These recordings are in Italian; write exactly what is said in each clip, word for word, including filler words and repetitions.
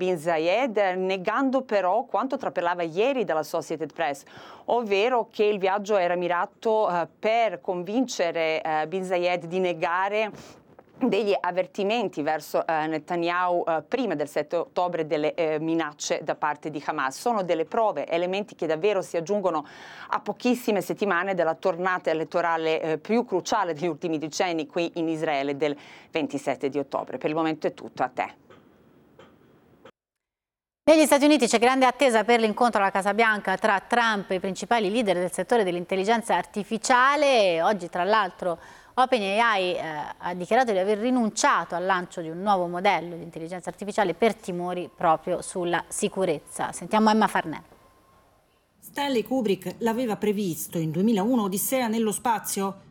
bin Zayed, negando però quanto trapelava ieri dalla Associated Press, ovvero che il viaggio era mirato uh, per convincere uh, bin Zayed di negare degli avvertimenti verso eh, Netanyahu eh, prima del sette ottobre delle eh, minacce da parte di Hamas. Sono delle prove, elementi che davvero si aggiungono a pochissime settimane della tornata elettorale eh, più cruciale degli ultimi decenni qui in Israele del ventisette di ottobre. Per il momento è tutto, a te. Negli Stati Uniti c'è grande attesa per l'incontro alla Casa Bianca tra Trump e i principali leader del settore dell'intelligenza artificiale. Oggi, tra l'altro, OpenAI eh, ha dichiarato di aver rinunciato al lancio di un nuovo modello di intelligenza artificiale per timori proprio sulla sicurezza. Sentiamo Emma Farnè. Stanley Kubrick l'aveva previsto in duemilauno Odissea nello spazio.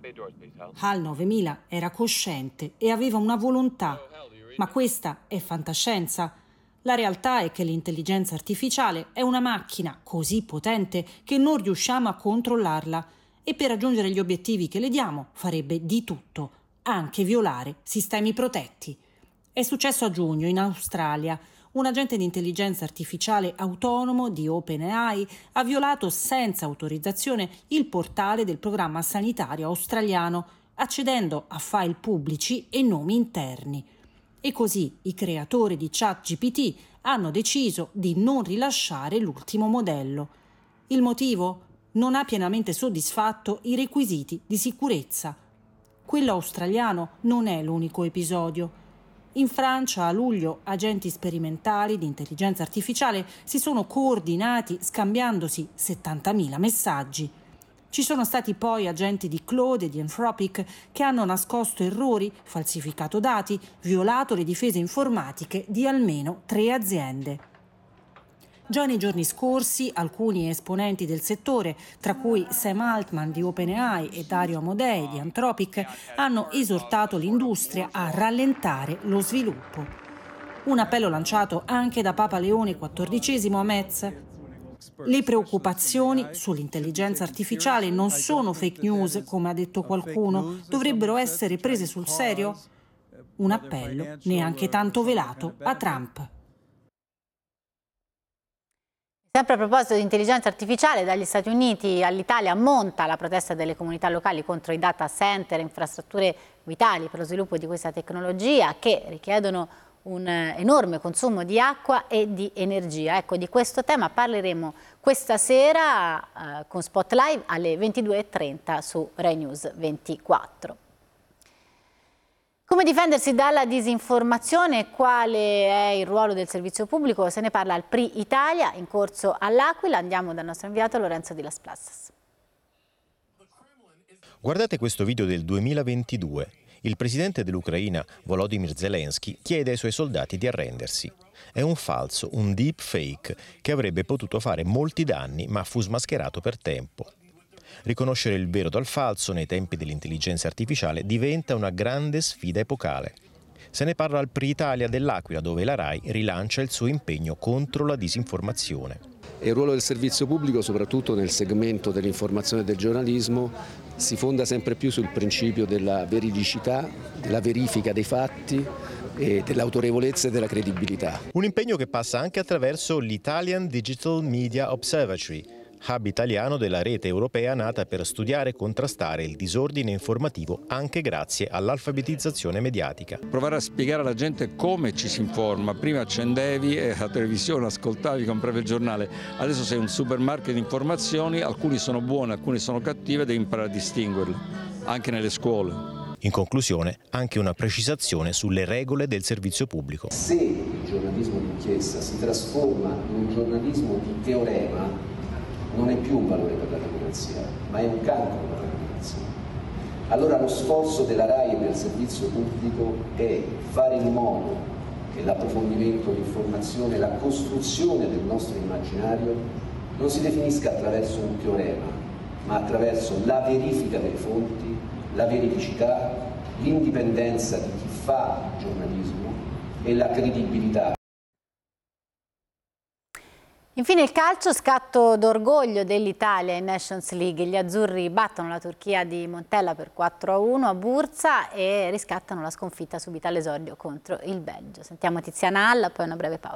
HAL novemila era cosciente e aveva una volontà, ma questa è fantascienza. La realtà è che l'intelligenza artificiale è una macchina così potente che non riusciamo a controllarla. E per raggiungere gli obiettivi che le diamo farebbe di tutto, anche violare sistemi protetti. È successo a giugno in Australia. Un agente di intelligenza artificiale autonomo di OpenAI ha violato senza autorizzazione il portale del programma sanitario australiano, accedendo a file pubblici e nomi interni. E così i creatori di ChatGPT hanno deciso di non rilasciare l'ultimo modello. Il motivo? Non ha pienamente soddisfatto i requisiti di sicurezza. Quello australiano non è l'unico episodio. In Francia, a luglio, agenti sperimentali di intelligenza artificiale si sono coordinati scambiandosi settantamila messaggi. Ci sono stati poi agenti di Claude e di Anthropic che hanno nascosto errori, falsificato dati, violato le difese informatiche di almeno tre aziende. Già nei giorni scorsi alcuni esponenti del settore, tra cui Sam Altman di OpenAI e Dario Amodei di Anthropic, hanno esortato l'industria a rallentare lo sviluppo. Un appello lanciato anche da Papa Leone quattordicesimo a Metz. Le preoccupazioni sull'intelligenza artificiale non sono fake news, come ha detto qualcuno, dovrebbero essere prese sul serio? Un appello neanche tanto velato a Trump. Sempre a proposito di intelligenza artificiale, dagli Stati Uniti all'Italia monta la protesta delle comunità locali contro i data center, infrastrutture vitali per lo sviluppo di questa tecnologia che richiedono un enorme consumo di acqua e di energia. Ecco, di questo tema parleremo questa sera eh, con Spotlight alle ventidue e trenta su Rai News ventiquattro. Come difendersi dalla disinformazione? Quale è il ruolo del servizio pubblico? Se ne parla al P R I Italia in corso all'Aquila. Andiamo dal nostro inviato Lorenzo Di Las Plasas. Guardate questo video del duemilaventidue. Il presidente dell'Ucraina, Volodymyr Zelensky, chiede ai suoi soldati di arrendersi. È un falso, un deepfake, che avrebbe potuto fare molti danni, ma fu smascherato per tempo. Riconoscere il vero dal falso nei tempi dell'intelligenza artificiale diventa una grande sfida epocale. Se ne parla al P R I Italia dell'Aquila, dove la RAI rilancia il suo impegno contro la disinformazione. Il ruolo del servizio pubblico, soprattutto nel segmento dell'informazione e del giornalismo, si fonda sempre più sul principio della veridicità, della verifica dei fatti e dell'autorevolezza e della credibilità. Un impegno che passa anche attraverso l'Italian Digital Media Observatory, hub italiano della rete europea nata per studiare e contrastare il disordine informativo anche grazie all'alfabetizzazione mediatica. Provare a spiegare alla gente come ci si informa. Prima accendevi e la televisione, ascoltavi, compravi il giornale. Adesso sei un supermarket di informazioni, alcuni sono buone, alcuni sono cattive, devi imparare a distinguerle, anche nelle scuole. In conclusione, anche una precisazione sulle regole del servizio pubblico. Se il giornalismo d'inchiesta si trasforma in un giornalismo di teorema, non è più un valore per la democrazia, ma è un cancro per la democrazia. Allora lo sforzo della RAI e del servizio pubblico è fare in modo che l'approfondimento, l'informazione, la costruzione del nostro immaginario non si definisca attraverso un teorema, ma attraverso la verifica delle fonti, la veridicità, l'indipendenza di chi fa giornalismo e la credibilità. Infine il calcio, scatto d'orgoglio dell'Italia in Nations League. Gli azzurri battono la Turchia di Montella per quattro a uno a Bursa e riscattano la sconfitta subita all'esordio contro il Belgio. Sentiamo Tiziana Alla, poi una breve pausa.